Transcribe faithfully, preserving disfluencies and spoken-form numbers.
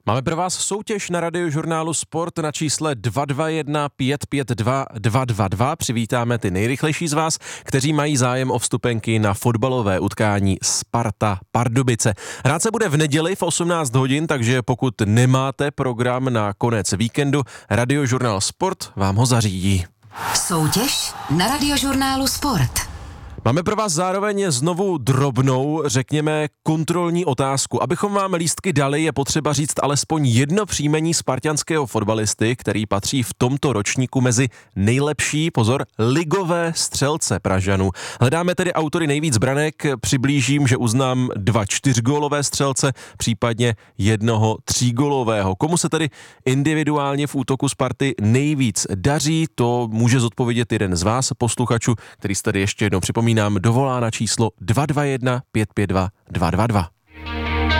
Máme pro vás soutěž na Radiožurnálu Sport na čísle dva dva jedna pět pět dva dva dva dva. Přivítáme ty nejrychlejší z vás, kteří mají zájem o vstupenky na fotbalové utkání Sparta Pardubice. Hrát se bude v neděli v osmnáct hodin, takže pokud nemáte program na konec víkendu, Radiožurnál Sport vám ho zařídí. Soutěž na Radiožurnálu Sport. Máme pro vás zároveň znovu drobnou, řekněme, kontrolní otázku. Abychom vám lístky dali, je potřeba říct alespoň jedno příjmení spartanského fotbalisty, který patří v tomto ročníku mezi nejlepší, pozor, ligové střelce Pražanů. Hledáme tedy autory nejvíc branek, přiblížím, že uznám dva čtyřgólové střelce, případně jednoho třígólového. Komu se tedy individuálně v útoku Sparty nejvíc daří, to může zodpovědět jeden z vás, posluchačů, který se tady ještě jednou připomíná, nám dovolá na číslo dva dva jedna pět pět dva dva dva dva.